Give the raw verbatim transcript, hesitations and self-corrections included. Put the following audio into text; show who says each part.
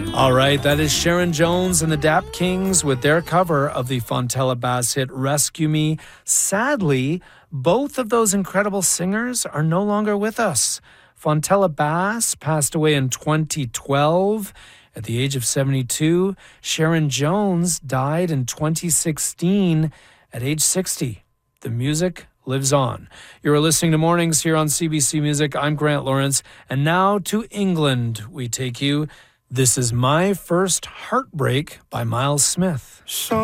Speaker 1: All right, that is Sharon Jones and the Dap Kings with their cover of the Fontella Bass hit Rescue Me. Sadly, both of those incredible singers are no longer with us. Fontella Bass passed away in twenty twelve at the age of seventy-two. Sharon Jones died in twenty sixteen at age sixty. The music lives on. You're listening to Mornings here on C B C Music. I'm Grant Lawrence. And now to England we take you. This is My First Heartbreak by Miles Smith. So